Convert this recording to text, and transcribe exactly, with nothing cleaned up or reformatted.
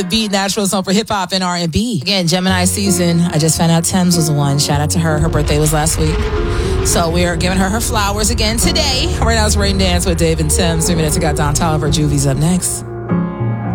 The Beat, Nashville's home for hip hop and R and B. Again, Gemini season. I just found out Thames was one. Shout out to her. Her birthday was last week. So we are giving her her flowers again today. Right now it's Rain Dance with Dave and Thames. Three minutes ago, Don Tolliver. Juvie's up next.